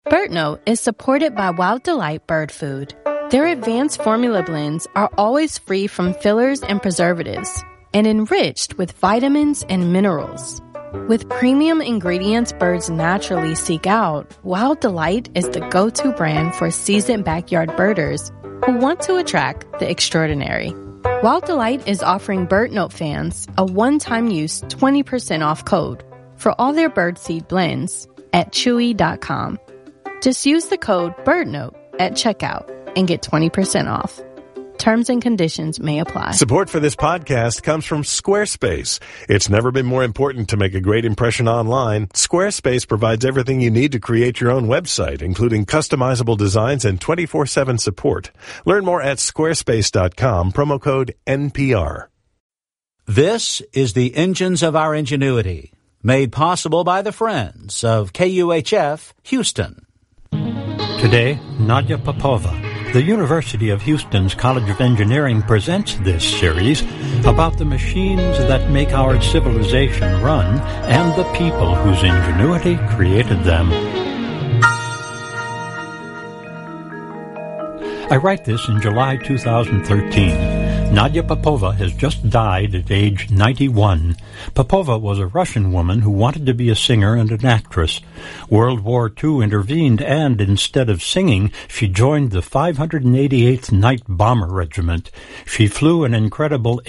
BirdNote is supported by Wild Delight Bird Food. Their advanced formula blends are always free from fillers and preservatives and enriched with vitamins and minerals. With premium ingredients birds naturally seek out, Wild Delight is the go-to brand for seasoned backyard birders who want to attract the extraordinary. Wild Delight is offering BirdNote fans a one-time use 20% off code for all their birdseed blends at chewy.com. Just use the code BirdNote at checkout and get 20% off. Terms and conditions may apply. Support for this podcast comes from Squarespace. It's never been more important to make a great impression online. Squarespace provides everything you need to create your own website, including customizable designs and 24/7 support. Learn more at squarespace.com, promo code NPR. This is the Engines of Our Ingenuity, made possible by the friends of KUHF Houston. Today, Nadia Popova, the University of Houston's College of Engineering, presents this series about the machines that make our civilization run and the people whose ingenuity created them. I write this in July 2013. Nadia Popova has just died at age 91. Popova was a Russian woman who wanted to be a singer and an actress. World War II intervened, and instead of singing, she joined the 588th Night Bomber Regiment. She flew an incredible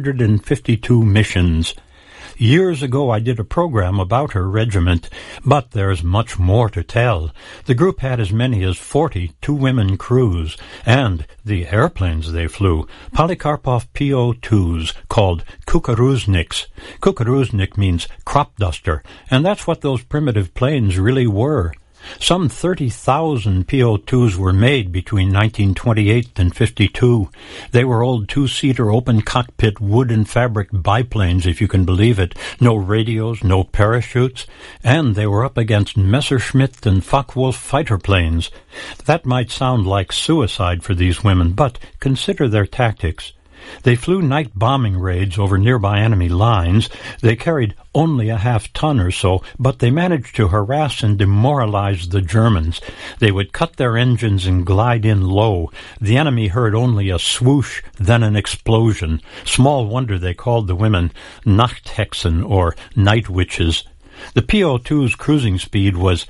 852 missions. Years ago, I did a program about her regiment, but there's much more to tell. The group had as many as 40 two-women crews, and the airplanes they flew, Polikarpov PO-2s, called kukuruzniks. Kukuruznik means crop duster, and that's what those primitive planes really were. Some 30,000 PO-2s were made between 1928 and 52. They were old two-seater open-cockpit wood and fabric biplanes, if you can believe it. No radios, no parachutes. And they were up against Messerschmitt and Focke-Wulf fighter planes. That might sound like suicide for these women, but consider their tactics. They flew night bombing raids over nearby enemy lines. They carried only a half-ton or so, but they managed to harass and demoralize the Germans. They would cut their engines and glide in low. The enemy heard only a swoosh, then an explosion. Small wonder they called the women Nachthexen, or night witches. The PO-2's cruising speed was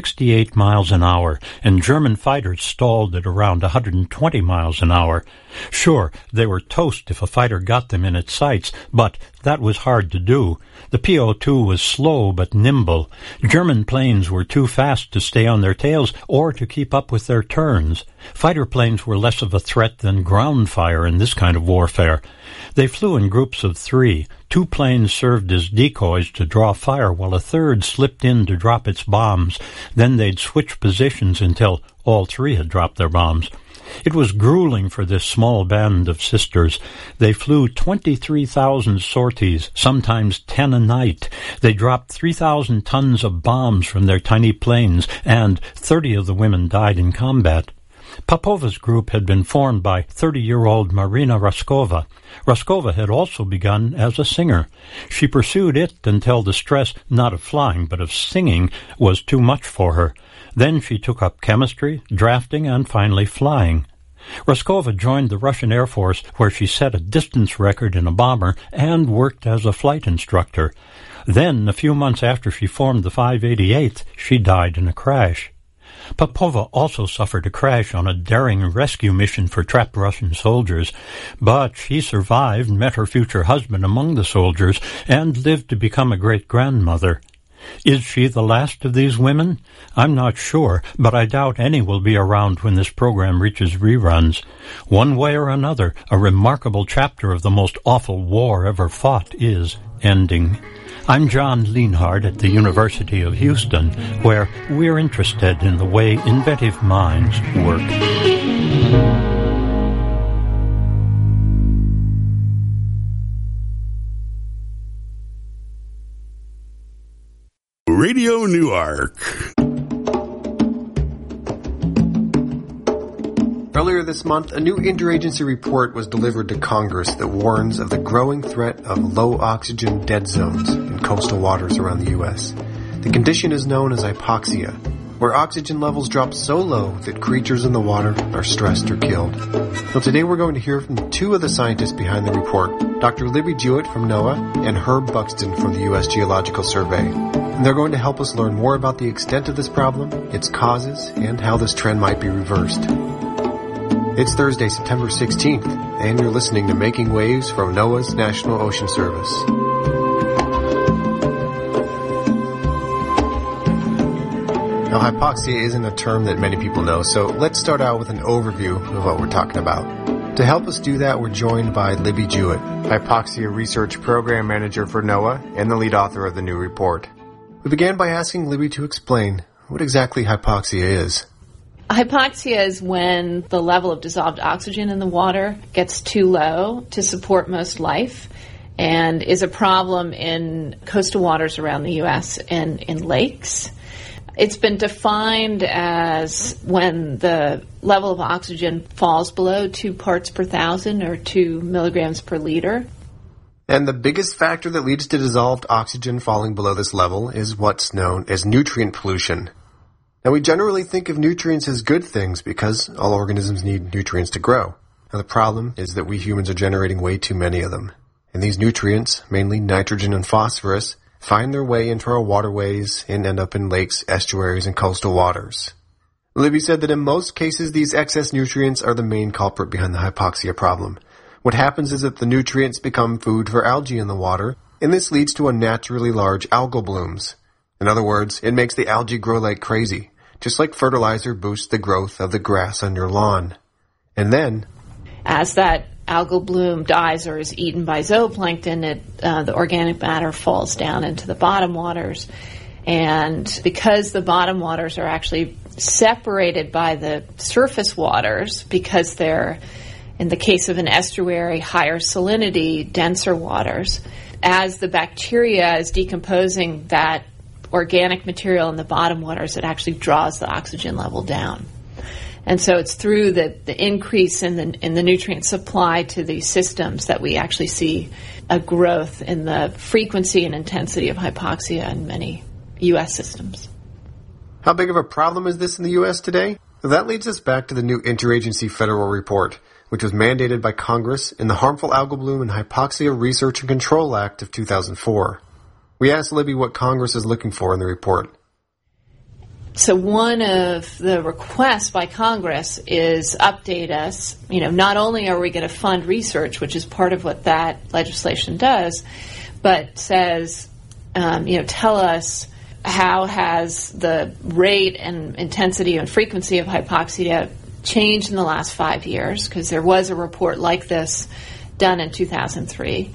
68 miles an hour, and German fighters stalled at around 120 miles an hour. Sure, they were toast if a fighter got them in its sights, but that was hard to do. The PO-2 was slow but nimble. German planes were too fast to stay on their tails or to keep up with their turns. Fighter planes were less of a threat than ground fire in this kind of warfare. They flew in groups of 3. 2 planes served as decoys to draw fire, while a third slipped in to drop its bombs. Then they'd switch positions until all 3 had dropped their bombs. It was grueling for this small band of sisters. They flew 23,000 sorties, sometimes 10 a night. They dropped 3,000 tons of bombs from their tiny planes, and 30 of the women died in combat. Popova's group had been formed by 30-year-old Marina Raskova. Raskova had also begun as a singer. She pursued it until the stress, not of flying, but of singing, was too much for her. Then she took up chemistry, drafting, and finally flying. Raskova joined the Russian Air Force, where she set a distance record in a bomber and worked as a flight instructor. Then, a few months after she formed the 588th, she died in a crash. Popova also suffered a crash on a daring rescue mission for trapped Russian soldiers, but she survived, met her future husband among the soldiers, and lived to become a great-grandmother. Is she the last of these women? I'm not sure, but I doubt any will be around when this program reaches reruns. One way or another, a remarkable chapter of the most awful war ever fought is ending. I'm John Lienhard at the University of Houston, where we're interested in the way inventive minds work. Radio Newark. Earlier this month, a new interagency report was delivered to Congress that warns of the growing threat of low-oxygen dead zones in coastal waters around the U.S. The condition is known as hypoxia, where oxygen levels drop so low that creatures in the water are stressed or killed. Well, today we're going to hear from two of the scientists behind the report, Dr. Libby Jewett from NOAA and Herb Buxton from the U.S. Geological Survey. And they're going to help us learn more about the extent of this problem, its causes, and how this trend might be reversed. It's Thursday, September 16th, and you're listening to Making Waves from NOAA's National Ocean Service. Now, hypoxia isn't a term that many people know, so let's start out with an overview of what we're talking about. To help us do that, we're joined by Libby Jewett, Hypoxia Research Program Manager for NOAA and the lead author of the new report. We began by asking Libby to explain what exactly hypoxia is. Hypoxia is when the level of dissolved oxygen in the water gets too low to support most life and is a problem in coastal waters around the U.S. and in lakes. It's been defined as when the level of oxygen falls below 2 parts per thousand or 2 milligrams per liter. And the biggest factor that leads to dissolved oxygen falling below this level is what's known as nutrient pollution. Now, we generally think of nutrients as good things because all organisms need nutrients to grow. Now, the problem is that we humans are generating way too many of them. And these nutrients, mainly nitrogen and phosphorus, find their way into our waterways and end up in lakes, estuaries, and coastal waters. Libby said that in most cases, these excess nutrients are the main culprit behind the hypoxia problem. What happens is that the nutrients become food for algae in the water, and this leads to unnaturally large algal blooms. In other words, it makes the algae grow like crazy, just like fertilizer boosts the growth of the grass on your lawn. And then, as that algal bloom dies or is eaten by zooplankton, the organic matter falls down into the bottom waters. And because the bottom waters are actually separated by the surface waters, because they're, in the case of an estuary, higher salinity, denser waters, as the bacteria is decomposing that organic material in the bottom waters, it actually draws the oxygen level down. And so it's through the increase in the nutrient supply to these systems that we actually see a growth in the frequency and intensity of hypoxia in many U.S. systems. How big of a problem is this in the U.S. today? Well, that leads us back to the new Interagency Federal Report, which was mandated by Congress in the Harmful Algal Bloom and Hypoxia Research and Control Act of 2004. We asked Libby what Congress is looking for in the report. So one of the requests by Congress is update us. Not only are we going to fund research, which is part of what that legislation does, but says, tell us how has the rate and intensity and frequency of hypoxia changed in the last 5 years, because there was a report like this done in 2003.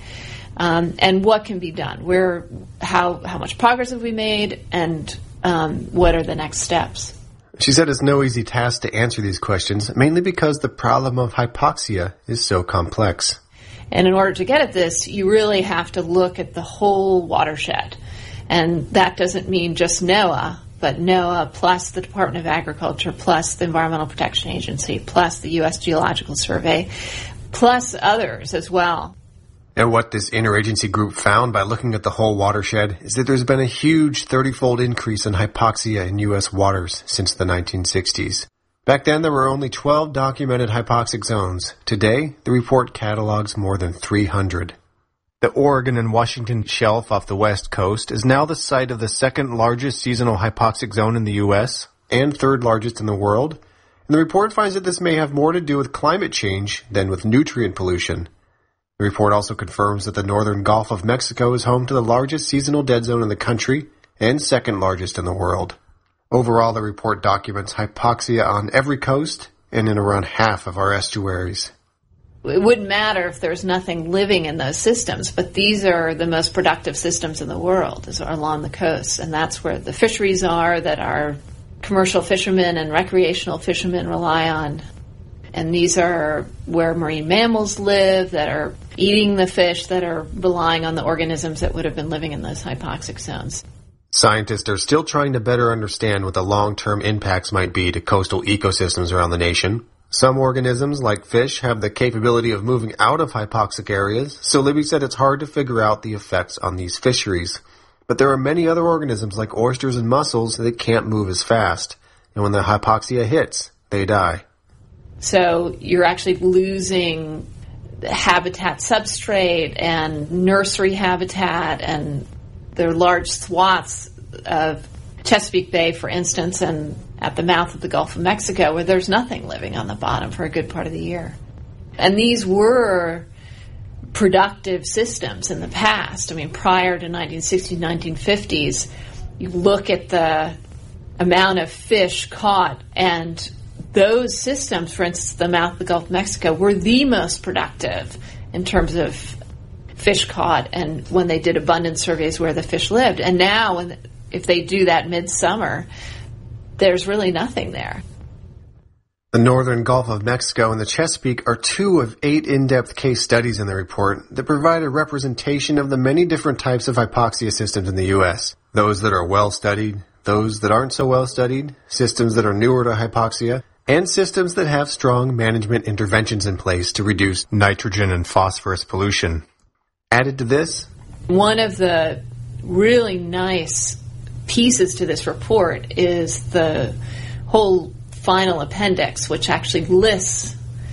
And what can be done? How much progress have we made, and what are the next steps? She said it's no easy task to answer these questions, mainly because the problem of hypoxia is so complex. And in order to get at this, you really have to look at the whole watershed. And that doesn't mean just NOAA, but NOAA plus the Department of Agriculture, plus the Environmental Protection Agency, plus the U.S. Geological Survey, plus others as well. And what this interagency group found by looking at the whole watershed is that there's been a huge 30-fold increase in hypoxia in U.S. waters since the 1960s. Back then, there were only 12 documented hypoxic zones. Today, the report catalogs more than 300. The Oregon and Washington shelf off the west coast is now the site of the second largest seasonal hypoxic zone in the U.S. and third largest in the world. And the report finds that this may have more to do with climate change than with nutrient pollution. The report also confirms that the northern Gulf of Mexico is home to the largest seasonal dead zone in the country and second largest in the world. Overall, the report documents hypoxia on every coast and in around half of our estuaries. It wouldn't matter if there's nothing living in those systems, but these are the most productive systems in the world, are along the coast, and that's where the fisheries are that our commercial fishermen and recreational fishermen rely on. And these are where marine mammals live that are eating the fish that are relying on the organisms that would have been living in those hypoxic zones. Scientists are still trying to better understand what the long-term impacts might be to coastal ecosystems around the nation. Some organisms, like fish, have the capability of moving out of hypoxic areas, so Libby said it's hard to figure out the effects on these fisheries. But there are many other organisms like oysters and mussels that can't move as fast, and when the hypoxia hits, they die. So you're actually losing habitat substrate and nursery habitat, and there are large swaths of Chesapeake Bay, for instance, and at the mouth of the Gulf of Mexico where there's nothing living on the bottom for a good part of the year. And these were productive systems in the past. I mean, prior to 1960s, 1950s, you look at the amount of fish caught, and those systems, for instance, the mouth of the Gulf of Mexico, were the most productive in terms of fish caught and when they did abundance surveys where the fish lived. And now, if they do that midsummer, there's really nothing there. The northern Gulf of Mexico and the Chesapeake are 2 of 8 in-depth case studies in the report that provide a representation of the many different types of hypoxia systems in the U.S. Those that are well studied, those that aren't so well studied, systems that are newer to hypoxia, and systems that have strong management interventions in place to reduce nitrogen and phosphorus pollution. Added to this, one of the really nice pieces to this report is the whole final appendix, which actually lists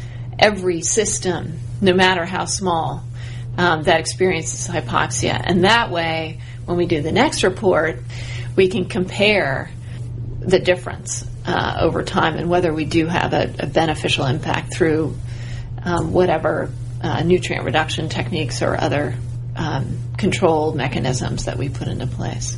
every system, no matter how small, that experiences hypoxia. And that way, when we do the next report, we can compare the difference over time and whether we do have a beneficial impact through whatever nutrient reduction techniques or other control mechanisms that we put into place.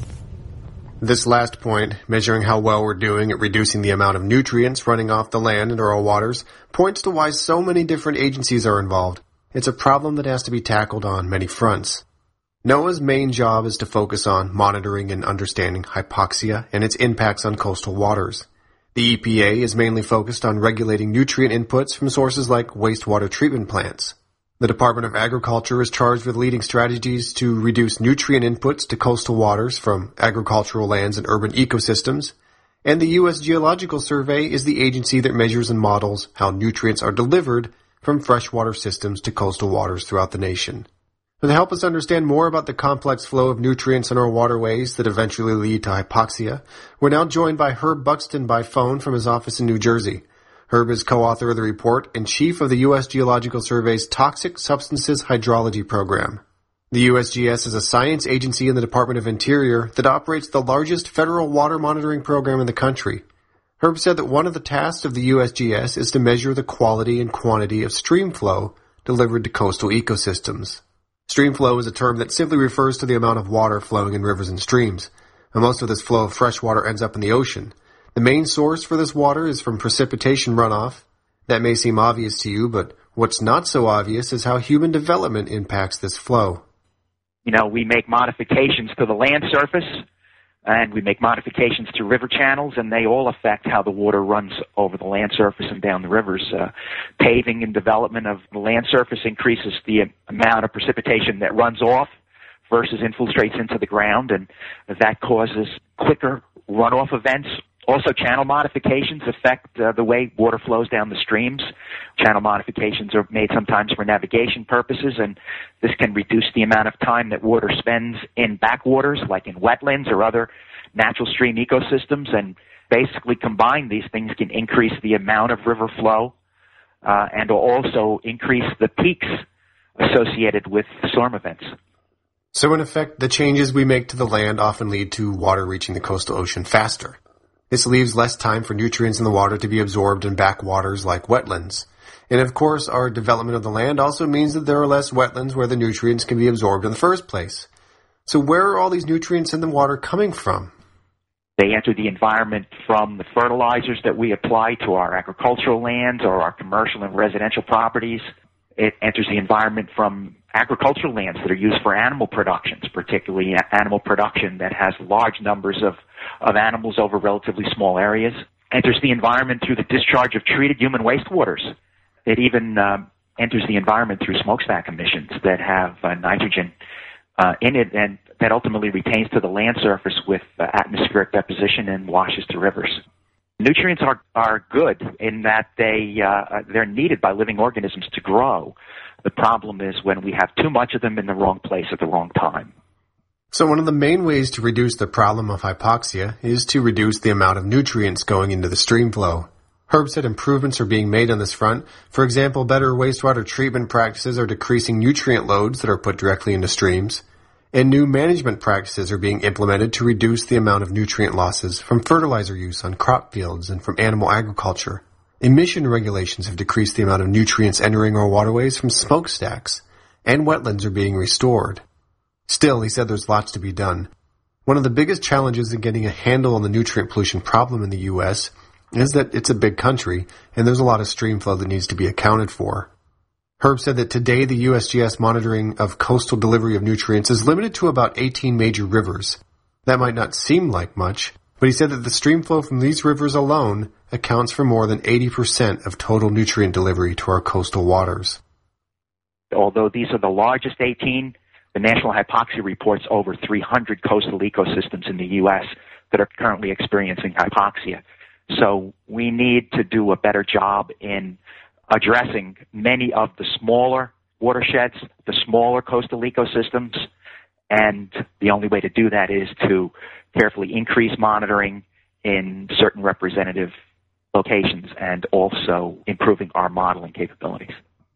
This last point, measuring how well we're doing at reducing the amount of nutrients running off the land into our waters, points to why so many different agencies are involved. It's a problem that has to be tackled on many fronts. NOAA's main job is to focus on monitoring and understanding hypoxia and its impacts on coastal waters. The EPA is mainly focused on regulating nutrient inputs from sources like wastewater treatment plants. The Department of Agriculture is charged with leading strategies to reduce nutrient inputs to coastal waters from agricultural lands and urban ecosystems, and the U.S. Geological Survey is the agency that measures and models how nutrients are delivered from freshwater systems to coastal waters throughout the nation. To help us understand more about the complex flow of nutrients in our waterways that eventually lead to hypoxia, we're now joined by Herb Buxton by phone from his office in New Jersey. Herb is co-author of the report and chief of the U.S. Geological Survey's Toxic Substances Hydrology Program. The USGS is a science agency in the Department of Interior that operates the largest federal water monitoring program in the country. Herb said that one of the tasks of the USGS is to measure the quality and quantity of stream flow delivered to coastal ecosystems. Stream flow is a term that simply refers to the amount of water flowing in rivers and streams, and most of this flow of fresh water ends up in the ocean. The main source for this water is from precipitation runoff. That may seem obvious to you, but what's not so obvious is how human development impacts this flow. You know, we make modifications to the land surface, and we make modifications to river channels, and they all affect how the water runs over the land surface and down the rivers. Paving and development of the land surface increases the amount of precipitation that runs off versus infiltrates into the ground, and that causes quicker runoff events. Also, channel modifications affect the way water flows down the streams. Channel modifications are made sometimes for navigation purposes, and this can reduce the amount of time that water spends in backwaters, like in wetlands or other natural stream ecosystems, and basically combine these things can increase the amount of river flow and also increase the peaks associated with storm events. So in effect, the changes we make to the land often lead to water reaching the coastal ocean faster. This leaves less time for nutrients in the water to be absorbed in backwaters like wetlands. And of course, our development of the land also means that there are less wetlands where the nutrients can be absorbed in the first place. So where are all these nutrients in the water coming from? They enter the environment from the fertilizers that we apply to our agricultural lands or our commercial and residential properties. It enters the environment from agricultural lands that are used for animal productions, particularly animal production that has large numbers of animals over relatively small areas. Enters the environment through the discharge of treated human wastewaters. It even enters the environment through smokestack emissions that have nitrogen in it, and that ultimately retains to the land surface with atmospheric deposition and washes to rivers. Nutrients are good in that they're needed by living organisms to grow. The problem is when we have too much of them in the wrong place at the wrong time. So one of the main ways to reduce the problem of hypoxia is to reduce the amount of nutrients going into the stream flow. Herb said improvements are being made on this front. For example, better wastewater treatment practices are decreasing nutrient loads that are put directly into streams, and new management practices are being implemented to reduce the amount of nutrient losses from fertilizer use on crop fields and from animal agriculture. Emission regulations have decreased the amount of nutrients entering our waterways from smokestacks, and wetlands are being restored. Still, he said there's lots to be done. One of the biggest challenges in getting a handle on the nutrient pollution problem in the U.S. is that it's a big country, and there's a lot of stream flow that needs to be accounted for. Herb said that today the USGS monitoring of coastal delivery of nutrients is limited to about 18 major rivers. That might not seem like much, but he said that the stream flow from these rivers alone accounts for more than 80% of total nutrient delivery to our coastal waters. Although these are the largest 18, the National Hypoxia reports over 300 coastal ecosystems in the U.S. that are currently experiencing hypoxia. So we need to do a better job in addressing many of the smaller watersheds, the smaller coastal ecosystems, and the only way to do that is to carefully increase monitoring in certain representative locations and also improving our modeling capabilities.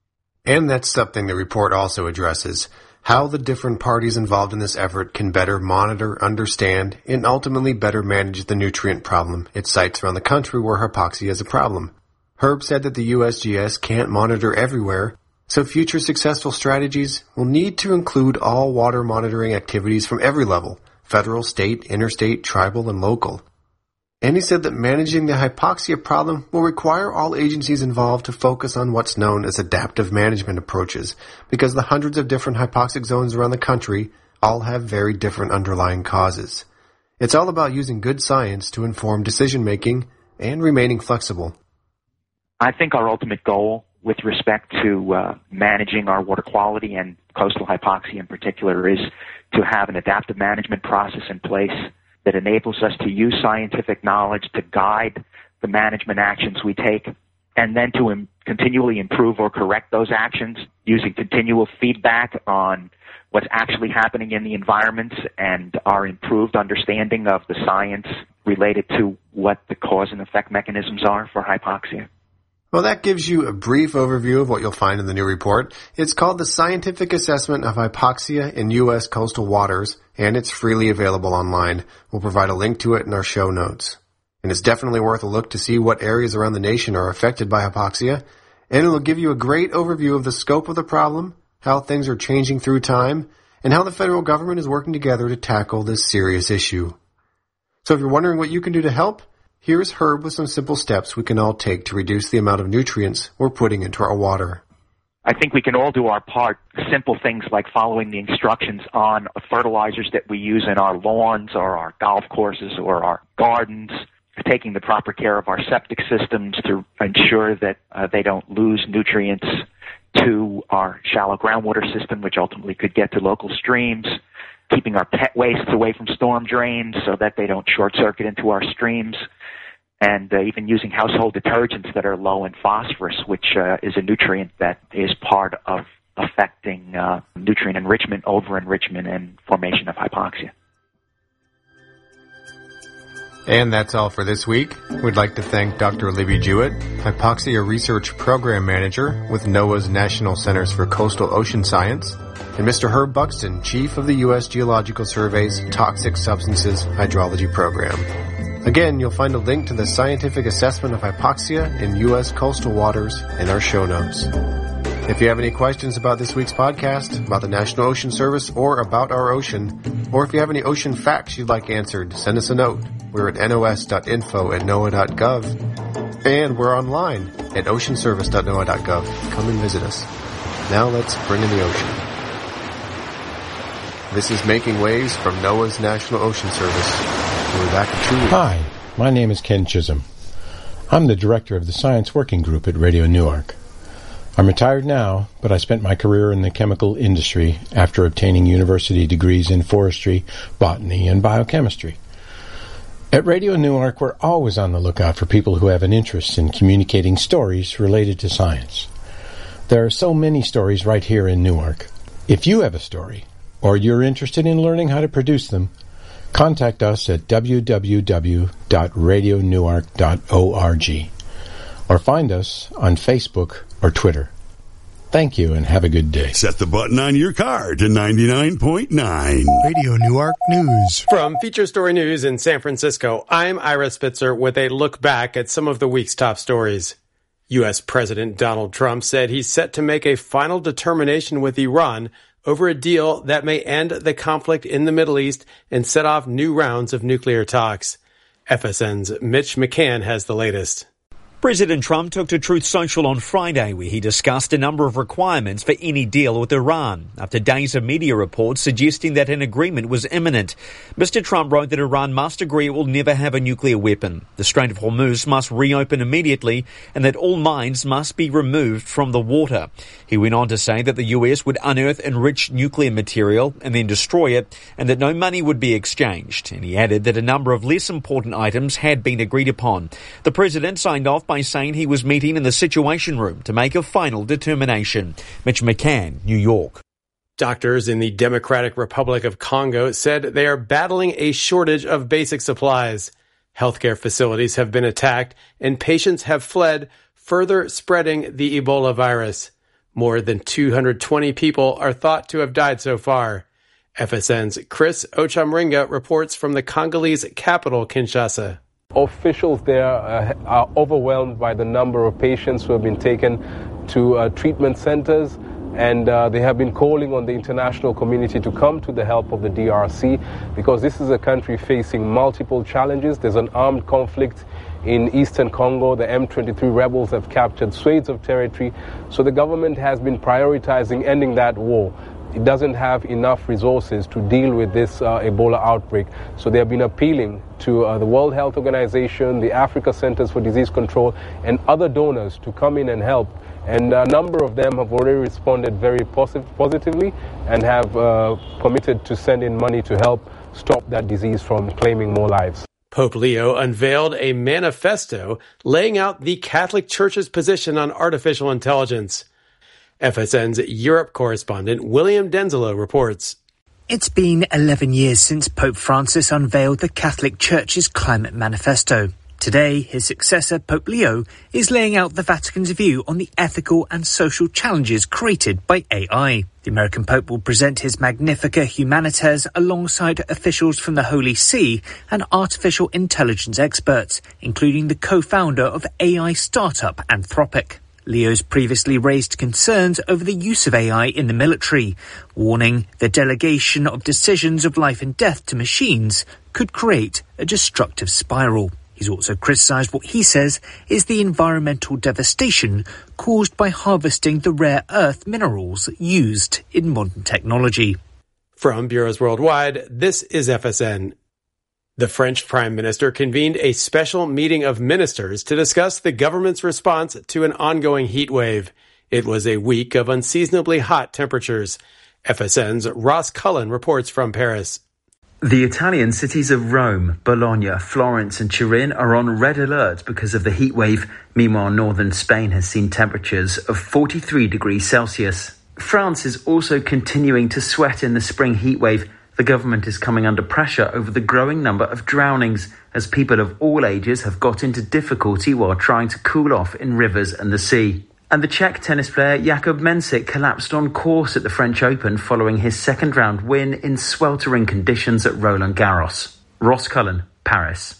And that's something the report also addresses, how the different parties involved in this effort can better monitor, understand, and ultimately better manage the nutrient problem at sites around the country where hypoxia is a problem. Herb said that the USGS can't monitor everywhere, so future successful strategies will need to include all water monitoring activities from every level, federal, state, interstate, tribal, and local. And he said that managing the hypoxia problem will require all agencies involved to focus on what's known as adaptive management approaches, because the hundreds of different hypoxic zones around the country all have very different underlying causes. It's all about using good science to inform decision-making and remaining flexible. I think our ultimate goal with respect to managing our water quality and coastal hypoxia in particular is to have an adaptive management process in place that enables us to use scientific knowledge to guide the management actions we take, and then to continually improve or correct those actions using continual feedback on what's actually happening in the environment and our improved understanding of the science related to what the cause and effect mechanisms are for hypoxia. Well, that gives you a brief overview of what you'll find in the new report. It's called the Scientific Assessment of Hypoxia in U.S. Coastal Waters, and it's freely available online. We'll provide a link to it in our show notes. And it's definitely worth a look to see what areas around the nation are affected by hypoxia, and it'll give you a great overview of the scope of the problem, how things are changing through time, and how the federal government is working together to tackle this serious issue. So if you're wondering what you can do to help, here's Herb with some simple steps we can all take to reduce the amount of nutrients we're putting into our water. I think we can all do our part. Simple things like following the instructions on fertilizers that we use in our lawns or our golf courses or our gardens, taking the proper care of our septic systems to ensure that they don't lose nutrients to our shallow groundwater system, which ultimately could get to local streams, keeping our pet wastes away from storm drains so that they don't short-circuit into our streams, and even using household detergents that are low in phosphorus, which is a nutrient that is part of affecting nutrient enrichment, over-enrichment, and formation of hypoxia. And that's all for this week. We'd like to thank Dr. Libby Jewett, Hypoxia Research Program Manager with NOAA's National Centers for Coastal Ocean Science, and Mr. Herb Buxton, Chief of the U.S. Geological Survey's Toxic Substances Hydrology Program. Again, you'll find a link to the Scientific Assessment of Hypoxia in U.S. Coastal Waters in our show notes. If you have any questions about this week's podcast, about the National Ocean Service, or about our ocean, or if you have any ocean facts you'd like answered, send us a note. We're at nos.info@noaa.gov, and we're online at oceanservice.noaa.gov. Come and visit us. Now let's bring in the ocean. This is Making Waves from NOAA's National Ocean Service. We'll be back in 2 weeks. Hi, my name is Ken Chisholm. I'm the director of the Science Working Group at Radio Newark. I'm retired now, but I spent my career in the chemical industry after obtaining university degrees in forestry, botany, and biochemistry. At Radio Newark, we're always on the lookout for people who have an interest in communicating stories related to science. There are so many stories right here in Newark. If you have a story, or you're interested in learning how to produce them, contact us at www.radionewark.org or find us on Facebook or Twitter. Thank you and have a good day. Set the button on your car to 99.9. Radio Newark News. From Feature Story News in San Francisco, I'm Ira Spitzer with a look back at some of the week's top stories. U.S. President Donald Trump said he's set to make a final determination with Iran over a deal that may end the conflict in the Middle East and set off new rounds of nuclear talks. FSN's Mitch McCann has the latest. President Trump took to Truth Social on Friday, where he discussed a number of requirements for any deal with Iran, after days of media reports suggesting that an agreement was imminent. Mr. Trump wrote that Iran must agree it will never have a nuclear weapon, the Strait of Hormuz must reopen immediately, and that all mines must be removed from the water. He went on to say that the US would unearth enriched nuclear material and then destroy it, and that no money would be exchanged. And he added that a number of less important items had been agreed upon. The president signed off by saying he was meeting in the Situation Room to make a final determination. Mitch McCann, New York. Doctors in the Democratic Republic of Congo said they are battling a shortage of basic supplies. Healthcare facilities have been attacked and patients have fled, further spreading the Ebola virus. More than 220 people are thought to have died so far. FSN's Chris Ochamringa reports from the Congolese capital, Kinshasa. Officials there are overwhelmed by the number of patients who have been taken to treatment centers, and they have been calling on the international community to come to the help of the DRC, because this is a country facing multiple challenges. There's an armed conflict in eastern Congo. The M23 rebels have captured swathes of territory, so the government has been prioritizing ending that war. It doesn't have enough resources to deal with this Ebola outbreak. So they have been appealing to the World Health Organization, the Africa Centers for Disease Control, and other donors to come in and help. And a number of them have already responded very positively and have committed to send in money to help stop that disease from claiming more lives. Pope Leo unveiled a manifesto laying out the Catholic Church's position on artificial intelligence. FSN's Europe correspondent William Denzelo reports. It's been 11 years since Pope Francis unveiled the Catholic Church's climate manifesto. Today, his successor, Pope Leo, is laying out the Vatican's view on the ethical and social challenges created by AI. The American Pope will present his Magnificat Humanitas alongside officials from the Holy See and artificial intelligence experts, including the co-founder of AI startup Anthropic. Leo's previously raised concerns over the use of AI in the military, warning the delegation of decisions of life and death to machines could create a destructive spiral. He's also criticised what he says is the environmental devastation caused by harvesting the rare earth minerals used in modern technology. From Bureaus Worldwide, this is FSN. The French Prime Minister convened a special meeting of ministers to discuss the government's response to an ongoing heat wave. It was a week of unseasonably hot temperatures. FSN's Ross Cullen reports from Paris. The Italian cities of Rome, Bologna, Florence and Turin are on red alert because of the heat wave. Meanwhile, northern Spain has seen temperatures of 43 degrees Celsius. France is also continuing to sweat in the spring heat wave. The government is coming under pressure over the growing number of drownings, as people of all ages have got into difficulty while trying to cool off in rivers and the sea. And the Czech tennis player Jakub Mensik collapsed on course at the French Open following his second-round win in sweltering conditions at Roland Garros. Ross Cullen, Paris.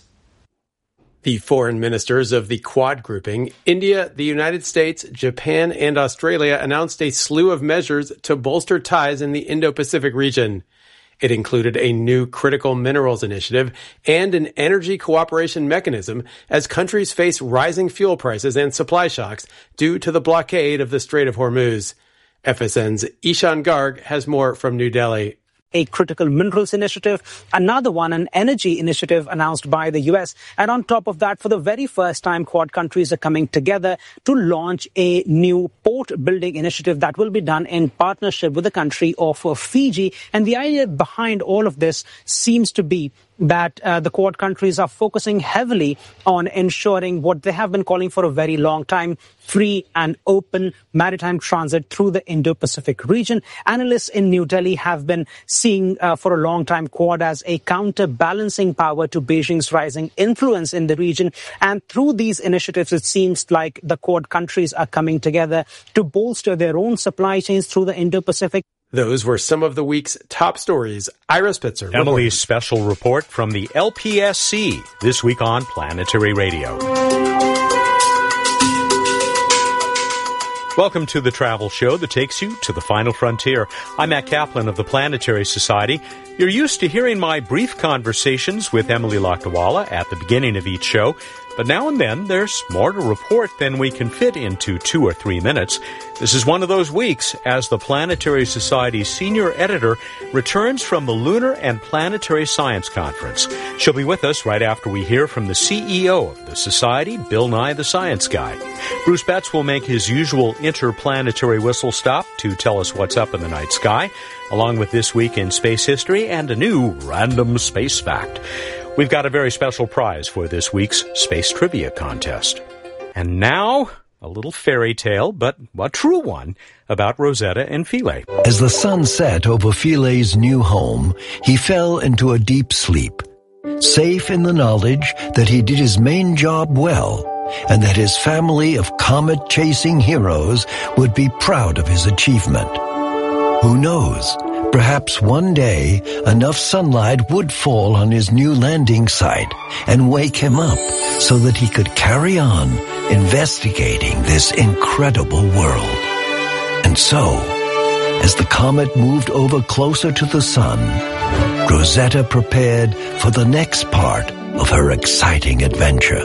The foreign ministers of the Quad grouping, India, the United States, Japan, and Australia announced a slew of measures to bolster ties in the Indo-Pacific region. It included a new critical minerals initiative and an energy cooperation mechanism as countries face rising fuel prices and supply shocks due to the blockade of the Strait of Hormuz. FSN's Ishan Garg has more from New Delhi. A critical minerals initiative, another one, an energy initiative announced by the U.S. And on top of that, for the very first time, Quad countries are coming together to launch a new port building initiative that will be done in partnership with the country of Fiji. And the idea behind all of this seems to be that the Quad countries are focusing heavily on ensuring what they have been calling for a very long time, free and open maritime transit through the Indo-Pacific region. Analysts in New Delhi have been seeing for a long time Quad as a counterbalancing power to Beijing's rising influence in the region. And through these initiatives, it seems like the Quad countries are coming together to bolster their own supply chains through the Indo-Pacific. Those were some of the week's top stories. Ira Spitzer. Emily's special report from the LPSC this week on Planetary Radio. Welcome to the travel show that takes you to the final frontier. I'm Matt Kaplan of the Planetary Society. You're used to hearing my brief conversations with Emily Lakdawala at the beginning of each show, but now and then there's more to report than we can fit into 2 or 3 minutes. This is one of those weeks as the Planetary Society's senior editor returns from the Lunar and Planetary Science Conference. She'll be with us right after we hear from the CEO of the Society, Bill Nye the Science Guy. Bruce Betts will make his usual interplanetary whistle stop to tell us what's up in the night sky, along with This Week in Space History and a new Random Space Fact. We've got a very special prize for this week's Space Trivia Contest. And now, a little fairy tale, but a true one, about Rosetta and Philae. As the sun set over Philae's new home, he fell into a deep sleep, safe in the knowledge that he did his main job well, and that his family of comet-chasing heroes would be proud of his achievement. Who knows? Perhaps one day, enough sunlight would fall on his new landing site and wake him up so that he could carry on investigating this incredible world. And so, as the comet moved over closer to the sun, Rosetta prepared for the next part of her exciting adventure.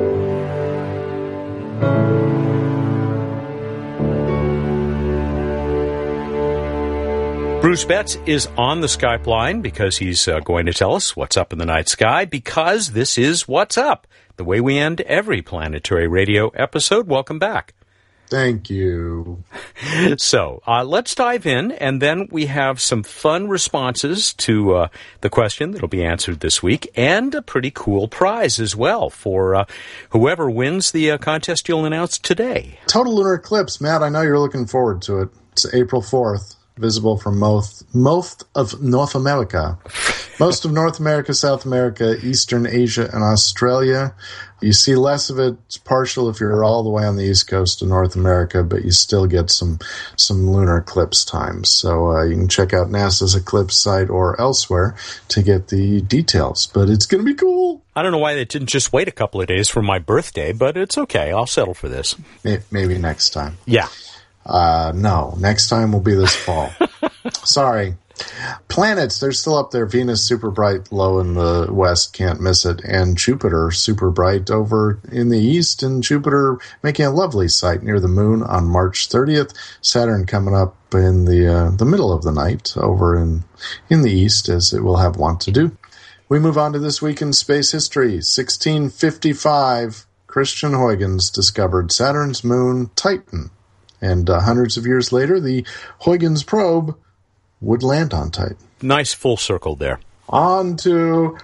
Bruce Betts is on the Skype line because he's going to tell us what's up in the night sky, because this is What's Up, the way we end every Planetary Radio episode. Welcome back. Thank you. So let's dive in, and then we have some fun responses to the question that'll be answered this week, and a pretty cool prize as well for whoever wins the contest you'll announce today. Total lunar eclipse. Matt, I know you're looking forward to it. It's April 4th. Visible from most of North America. Most of North America, South America, Eastern Asia, and Australia. You see less of it. It's partial if you're all the way on the east coast of North America, but you still get some lunar eclipse times. So you can check out NASA's eclipse site or elsewhere to get the details. But it's going to be cool. I don't know why they didn't just wait a couple of days for my birthday, but it's okay. I'll settle for this. Maybe next time. Yeah. No, next time will be this fall. Sorry. Planets, they're still up there. Venus, super bright, low in the west, can't miss it. And Jupiter, super bright over in the east, and Jupiter making a lovely sight near the moon on March 30th. Saturn coming up in the middle of the night over in the east, as it will have wont to do. We move on to This Week in Space History. 1655, Christian Huygens discovered Saturn's moon, Titan. And hundreds of years later, the Huygens probe would land on Titan. Nice full circle there. On to...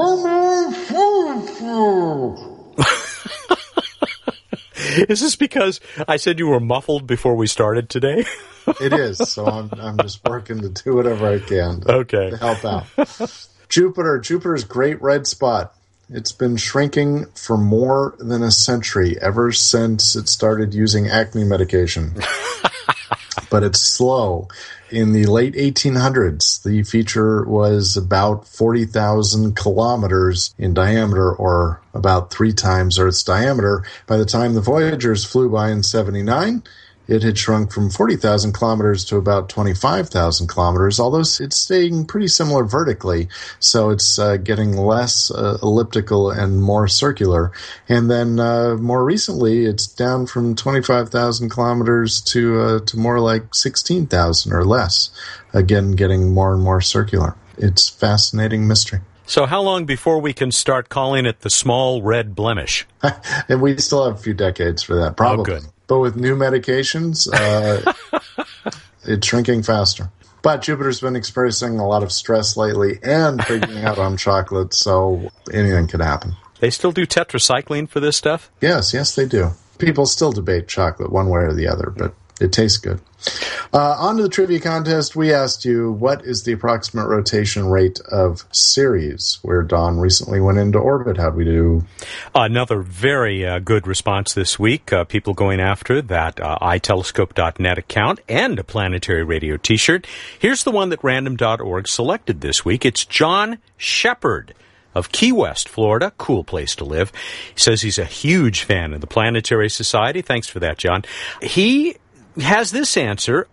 Is this because I said you were muffled before we started today? It is, so I'm just working to do whatever I can to help out. Jupiter's great red spot. It's been shrinking for more than a century, ever since it started using acne medication. But it's slow. In the late 1800s, the feature was about 40,000 kilometers in diameter, or about 3 times Earth's diameter. By the time the Voyagers flew by in 1979, it had shrunk from 40,000 kilometers to about 25,000 kilometers, although it's staying pretty similar vertically, so it's getting less elliptical and more circular. And then more recently, it's down from 25,000 kilometers to more like 16,000 or less, again getting more and more circular. It's fascinating mystery. So how long before we can start calling it the small red blemish? And we still have a few decades for that, probably. Oh, good. But with new medications, it's shrinking faster. But Jupiter's been experiencing a lot of stress lately and freaking out on chocolate, so anything could happen. They still do tetracycline for this stuff? Yes, they do. People still debate chocolate one way or the other, but it tastes good. On to the trivia contest. We asked you, what is the approximate rotation rate of Ceres, where Dawn recently went into orbit? How'd we do? Another very good response this week. People going after that iTelescope.net account and a Planetary Radio t-shirt. Here's the one that Random.org selected this week. It's John Shepard of Key West, Florida. Cool place to live. He says he's a huge fan of the Planetary Society. Thanks for that, John. He has this answer,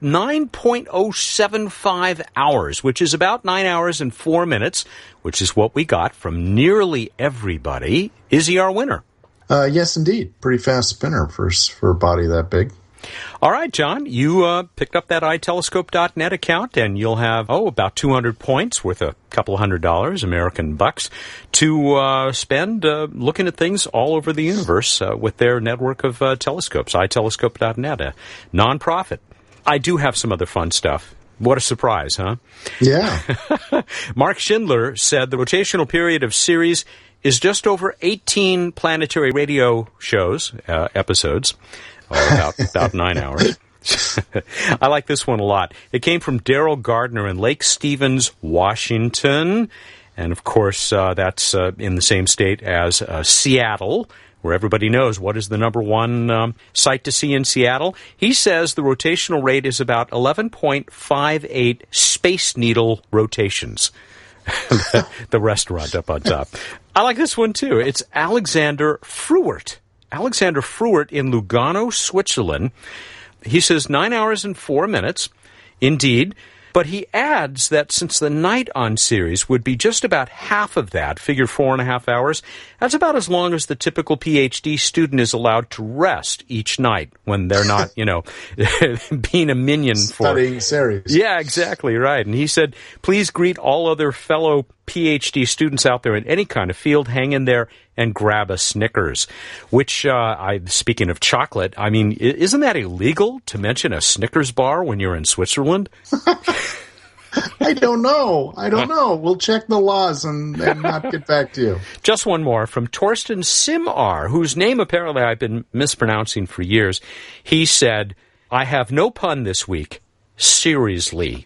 9.075 hours, which is about 9 hours and 4 minutes, which is what we got from nearly everybody. Is he our winner? Yes, indeed. Pretty fast spinner for a body that big. All right, John, you picked up that iTelescope.net account, and you'll have, about 200 points worth a couple $100 American bucks to spend looking at things all over the universe with their network of telescopes, iTelescope.net, a nonprofit. I do have some other fun stuff. What a surprise, huh? Yeah. Mark Schindler said the rotational period of Ceres is just over 18 planetary radio shows, episodes. About 9 hours. I like this one a lot. It came from Daryl Gardner in Lake Stevens, Washington. And, of course, that's in the same state as Seattle, where everybody knows what is the number one sight to see in Seattle. He says the rotational rate is about 11.58 Space Needle rotations. The restaurant up on top. I like this one, too. It's Alexander Fruert. Alexander Fruert in Lugano, Switzerland. He says 9 hours and 4 minutes, indeed, but he adds that since the night on Ceres would be just about half of that, figure 4.5 hours, that's about as long as the typical PhD student is allowed to rest each night when they're not, being a minion for studying Ceres. Yeah, exactly right. And he said, please greet all other fellow PhD students out there in any kind of field, hang in there and grab a Snickers, which, speaking of chocolate, I mean, isn't that illegal to mention a Snickers bar when you're in Switzerland? I don't know. We'll check the laws and not get back to you. Just one more from Torsten Simar, whose name apparently I've been mispronouncing for years. He said, I have no pun this week. Seriously.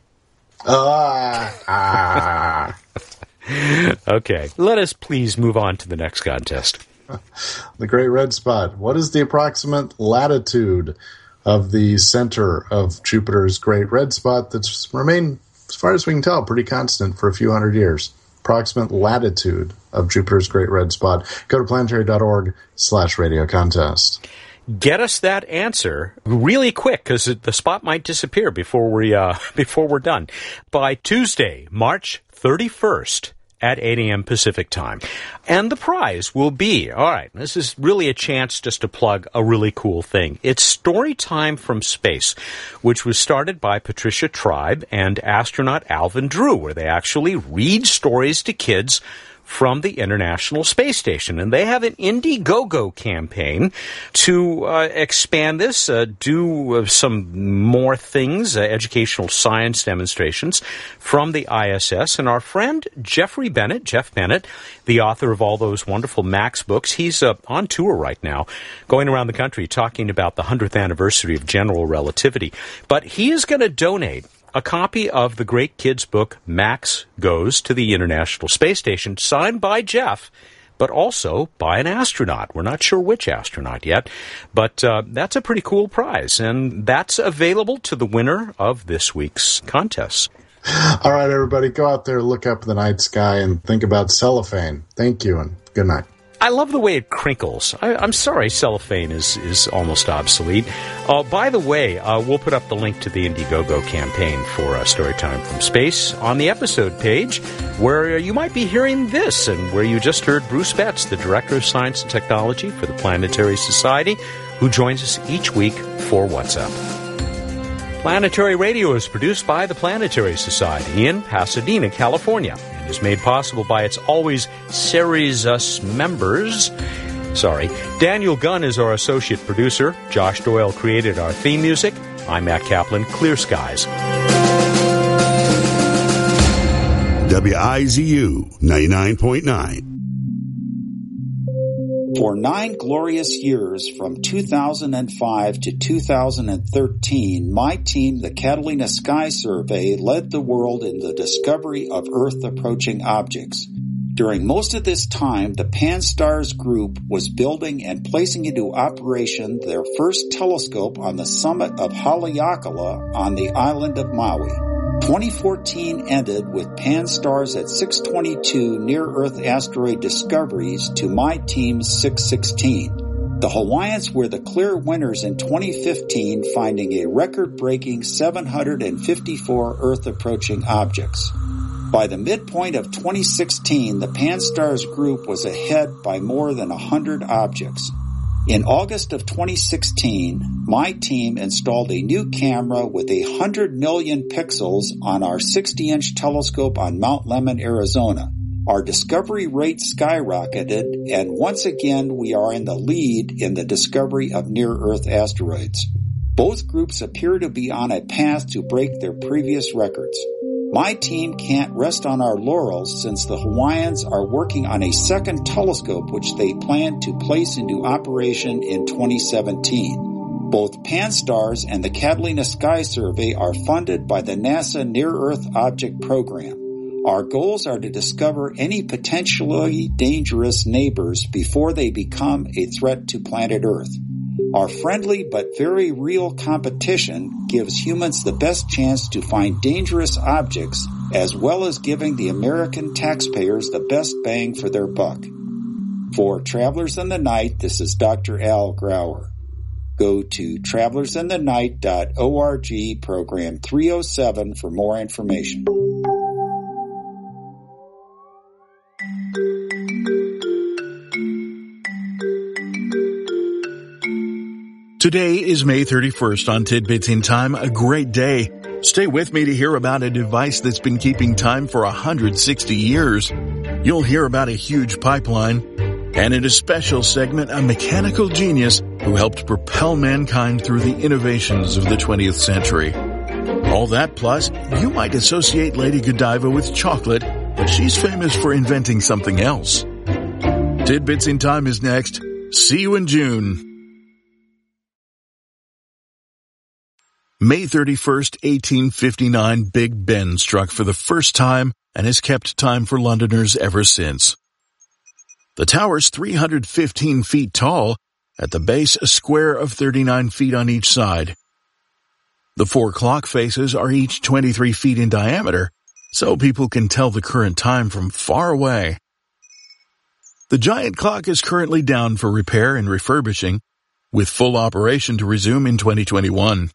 Okay, let us please move on to the next contest. The Great Red Spot. What is the approximate latitude of the center of Jupiter's Great Red Spot that's remained, as far as we can tell, pretty constant for a few hundred years? Approximate latitude of Jupiter's Great Red Spot. Go to planetary.org/radio contest. Get us that answer really quick, because the spot might disappear before we're done. By Tuesday, March 31st at 8 a.m. Pacific time. And the prize will be, all right, this is really a chance just to plug a really cool thing. It's Story Time from Space, which was started by Patricia Tribe and astronaut Alvin Drew, where they actually read stories to kids from the International Space Station. And they have an Indiegogo campaign to expand this, do some more things, educational science demonstrations from the ISS. And our friend Jeff Bennett, the author of all those wonderful Max books, he's on tour right now, going around the country talking about the 100th anniversary of general relativity. But he is going to donate a copy of the great kids' book, Max Goes to the International Space Station, signed by Jeff, but also by an astronaut. We're not sure which astronaut yet, but that's a pretty cool prize, and that's available to the winner of this week's contest. All right, everybody, go out there, look up the night sky, and think about cellophane. Thank you, and good night. I love the way it crinkles. I'm sorry, cellophane is almost obsolete. By the way, we'll put up the link to the Indiegogo campaign for Storytime from Space on the episode page, where you might be hearing this, and where you just heard Bruce Betts, the Director of Science and Technology for the Planetary Society, who joins us each week for What's Up. Planetary Radio is produced by the Planetary Society in Pasadena, California, and is made possible by its always Ceres members. Daniel Gunn is our associate producer. Josh Doyle created our theme music. I'm Matt Kaplan. Clear skies. WIZU 99.9. For 9 glorious years, from 2005 to 2013, my team, the Catalina Sky Survey, led the world in the discovery of Earth-approaching objects. During most of this time, the Pan-STARRS group was building and placing into operation their first telescope on the summit of Haleakala on the island of Maui. 2014 ended with Pan-STARRS at 622 near-Earth asteroid discoveries to my team's 616. The Hawaiians were the clear winners in 2015, finding a record-breaking 754 Earth-approaching objects. By the midpoint of 2016, the Pan-STARRS group was ahead by more than 100 objects. In August of 2016, my team installed a new camera with 100 million pixels on our 60-inch telescope on Mount Lemmon, Arizona. Our discovery rate skyrocketed, and once again we are in the lead in the discovery of near-Earth asteroids. Both groups appear to be on a path to break their previous records. My team can't rest on our laurels since the Hawaiians are working on a second telescope which they plan to place into operation in 2017. Both Pan-STARRS and the Catalina Sky Survey are funded by the NASA Near-Earth Object Program. Our goals are to discover any potentially dangerous neighbors before they become a threat to planet Earth. Our friendly but very real competition gives humans the best chance to find dangerous objects, as well as giving the American taxpayers the best bang for their buck. For Travelers in the Night, this is Dr. Al Grauer. Go to travelersinthenight.org, program 307 for more information. Today is May 31st on Tidbits in Time, a great day. Stay with me to hear about a device that's been keeping time for 160 years. You'll hear about a huge pipeline, and in a special segment, a mechanical genius who helped propel mankind through the innovations of the 20th century. All that plus, you might associate Lady Godiva with chocolate, but she's famous for inventing something else. Tidbits in Time is next. See you in June. May 31st, 1859, Big Ben struck for the first time and has kept time for Londoners ever since. The tower's 315 feet tall, at the base a square of 39 feet on each side. The 4 clock faces are each 23 feet in diameter, so people can tell the current time from far away. The giant clock is currently down for repair and refurbishing, with full operation to resume in 2021.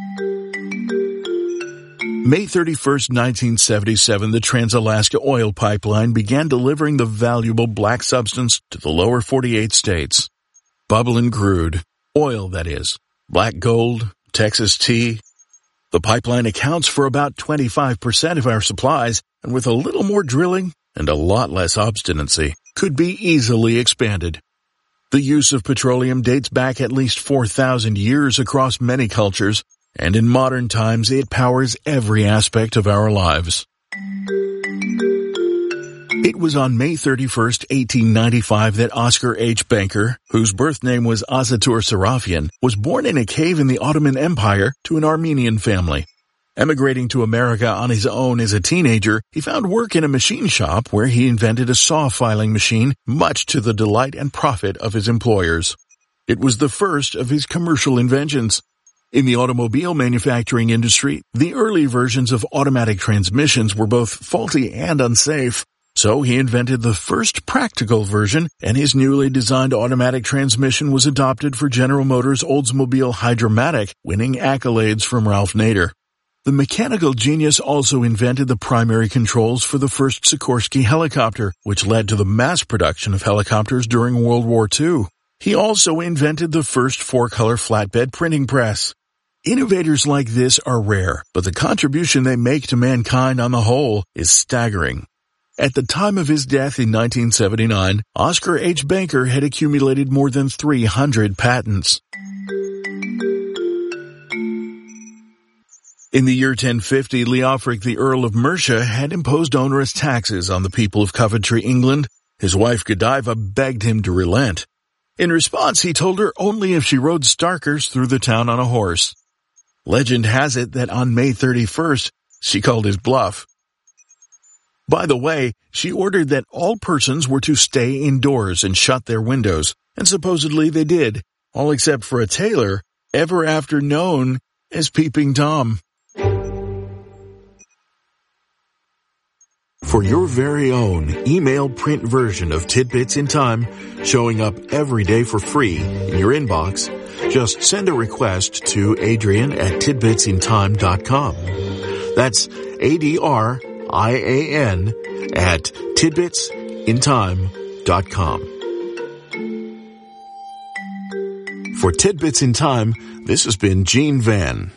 May 31st, 1977, the Trans-Alaska Oil Pipeline began delivering the valuable black substance to the lower 48 states. Bubbling crude. Oil, that is. Black gold, Texas tea. The pipeline accounts for about 25% of our supplies, and with a little more drilling and a lot less obstinacy, could be easily expanded. The use of petroleum dates back at least 4,000 years across many cultures, and in modern times it powers every aspect of our lives. It was on May 31st, 1895 that Oscar H. Banker, whose birth name was Azatur Serafian, was born in a cave in the Ottoman Empire to an Armenian family. Emigrating to America on his own as a teenager, he found work in a machine shop where he invented a saw filing machine, much to the delight and profit of his employers. It was the first of his commercial inventions. In the automobile manufacturing industry, the early versions of automatic transmissions were both faulty and unsafe, so he invented the first practical version, and his newly designed automatic transmission was adopted for General Motors' Oldsmobile Hydra-Matic, winning accolades from Ralph Nader. The mechanical genius also invented the primary controls for the first Sikorsky helicopter, which led to the mass production of helicopters during World War II. He also invented the first 4-color flatbed printing press. Innovators like this are rare, but the contribution they make to mankind on the whole is staggering. At the time of his death in 1979, Oscar H. Banker had accumulated more than 300 patents. In the year 1050, Leofric, the Earl of Mercia, had imposed onerous taxes on the people of Coventry, England. His wife Godiva begged him to relent. In response, he told her only if she rode Starkers through the town on a horse. Legend has it that on May 31st, she called his bluff. By the way, she ordered that all persons were to stay indoors and shut their windows, and supposedly they did, all except for a tailor, ever after known as Peeping Tom. For your very own email print version of Tidbits in Time, showing up every day for free in your inbox, just send a request to Adrian@tidbitsintime.com. That's ADRIAN at tidbitsintime.com. For Tidbits in Time, this has been Gene Van.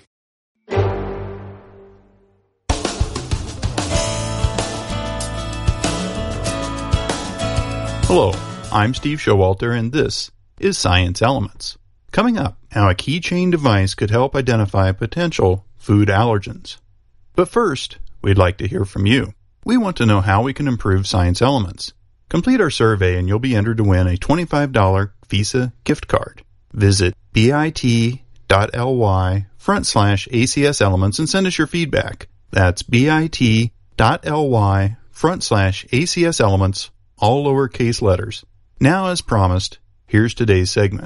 Hello, I'm Steve Showalter, and this is Science Elements. Coming up, how a keychain device could help identify potential food allergens. But first, we'd like to hear from you. We want to know how we can improve Science Elements. Complete our survey and you'll be entered to win a $25 Visa gift card. Visit bit.ly/ACS Elements and send us your feedback. That's bit.ly/ACS Elements, all lowercase letters. Now, as promised, here's today's segment.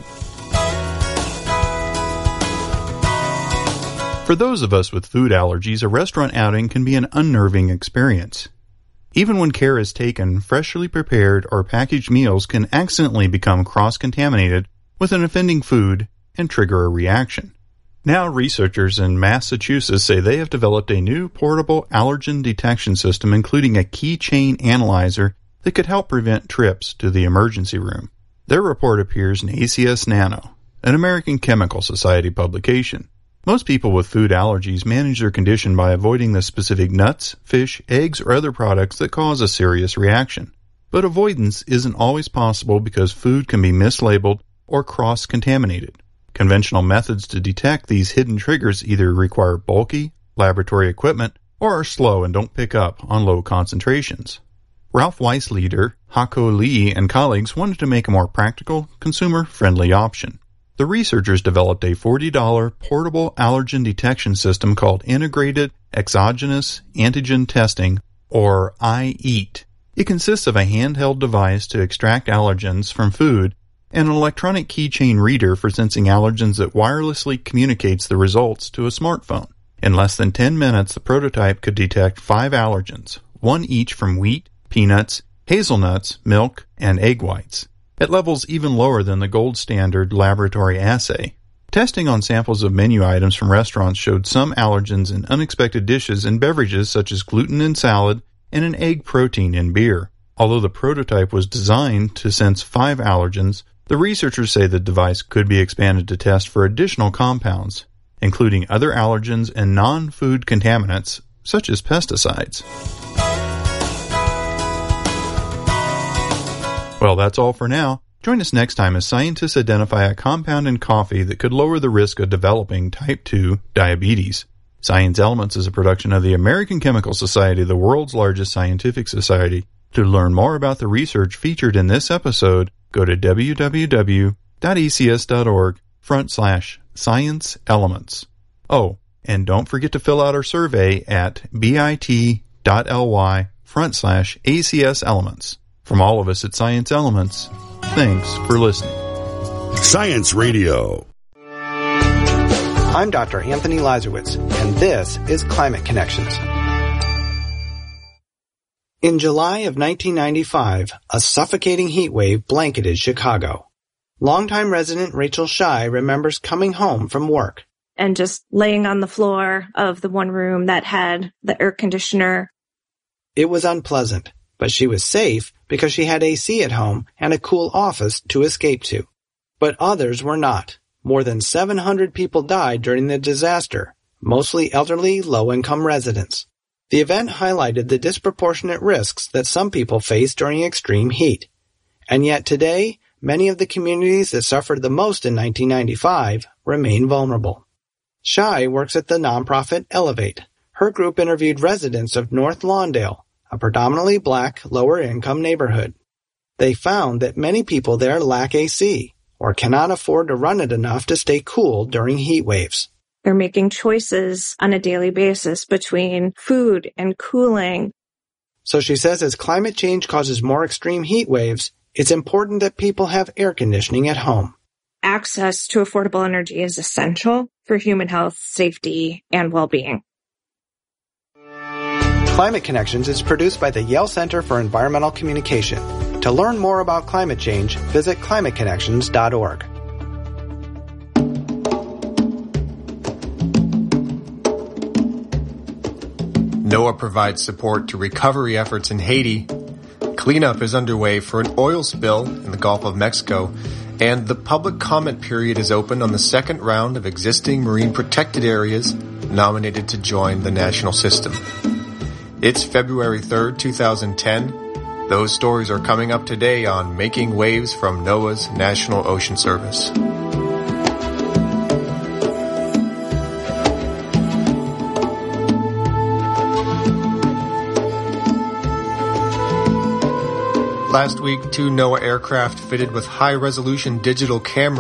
For those of us with food allergies, a restaurant outing can be an unnerving experience. Even when care is taken, freshly prepared or packaged meals can accidentally become cross-contaminated with an offending food and trigger a reaction. Now, researchers in Massachusetts say they have developed a new portable allergen detection system, including a keychain analyzer that could help prevent trips to the emergency room. Their report appears in ACS Nano, an American Chemical Society publication. Most people with food allergies manage their condition by avoiding the specific nuts, fish, eggs, or other products that cause a serious reaction. But avoidance isn't always possible because food can be mislabeled or cross-contaminated. Conventional methods to detect these hidden triggers either require bulky laboratory equipment or are slow and don't pick up on low concentrations. Ralph Weiss leader Hako Lee and colleagues wanted to make a more practical, consumer-friendly option. The researchers developed a $40 portable allergen detection system called Integrated Exogenous Antigen Testing, or IEAT. It consists of a handheld device to extract allergens from food and an electronic keychain reader for sensing allergens that wirelessly communicates the results to a smartphone. In less than 10 minutes, the prototype could detect 5 allergens, one each from wheat, peanuts, hazelnuts, milk, and egg whites, at levels even lower than the gold standard laboratory assay. Testing on samples of menu items from restaurants showed some allergens in unexpected dishes and beverages such as gluten in salad and an egg protein in beer. Although the prototype was designed to sense 5 allergens, the researchers say the device could be expanded to test for additional compounds, including other allergens and non-food contaminants such as pesticides. Well, that's all for now. Join us next time as scientists identify a compound in coffee that could lower the risk of developing type 2 diabetes. Science Elements is a production of the American Chemical Society, the world's largest scientific society. To learn more about the research featured in this episode, go to www.acs.org/Science Elements. Oh, and don't forget to fill out our survey at bit.ly/ACS Elements. From all of us at Science Elements, thanks for listening. Science Radio. I'm Dr. Anthony Lazarowitz, and this is Climate Connections. In July of 1995, a suffocating heat wave blanketed Chicago. Longtime resident Rachel Shy remembers coming home from work. And just laying on the floor of the one room that had the air conditioner. It was unpleasant, but she was safe because she had AC at home and a cool office to escape to. But others were not. More than 700 people died during the disaster, mostly elderly, low-income residents. The event highlighted the disproportionate risks that some people face during extreme heat. And yet today, many of the communities that suffered the most in 1995 remain vulnerable. Shai works at the nonprofit Elevate. Her group interviewed residents of North Lawndale, a predominantly black, lower-income neighborhood. They found that many people there lack AC or cannot afford to run it enough to stay cool during heat waves. They're making choices on a daily basis between food and cooling. So she says as climate change causes more extreme heat waves, it's important that people have air conditioning at home. Access to affordable energy is essential for human health, safety, and well-being. Climate Connections is produced by the Yale Center for Environmental Communication. To learn more about climate change, visit climateconnections.org. NOAA provides support to recovery efforts in Haiti. Cleanup is underway for an oil spill in the Gulf of Mexico, and the public comment period is open on the second round of existing marine protected areas nominated to join the national system. It's February 3rd, 2010. Those stories are coming up today on Making Waves from NOAA's National Ocean Service. Last week, 2 NOAA aircraft fitted with high-resolution digital cameras